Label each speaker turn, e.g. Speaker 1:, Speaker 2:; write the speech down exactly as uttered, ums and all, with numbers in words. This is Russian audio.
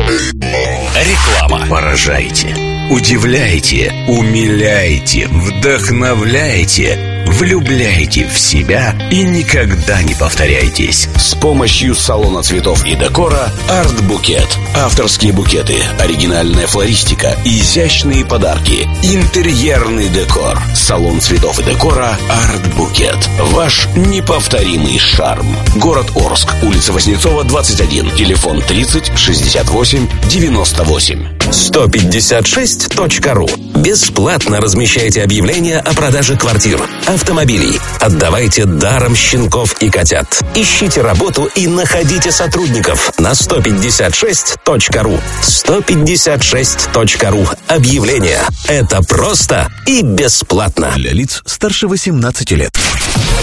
Speaker 1: Реклама. Поражайте, удивляйте, умиляйте, вдохновляйте, влюбляйте в себя и никогда не повторяйтесь. С помощью салона цветов и декора Art Bouquet. Авторские букеты, оригинальная флористика, изящные подарки, интерьерный декор. Салон цветов и декора Art Bouquet. Ваш неповторимый шарм. Город Орск, улица Вознецова, двадцать один. Телефон тридцать шестьдесят восемь девяносто восемь.
Speaker 2: сто пятьдесят шесть точка ру. Бесплатно размещайте объявления о продаже квартир, автомобилей. Отдавайте даром щенков и котят. Ищите работу и находите сотрудников на сто пятьдесят шесть точка ру. сто пятьдесят шесть точка ру. Объявления. Это просто и бесплатно.
Speaker 1: Для лиц старше восемнадцати лет.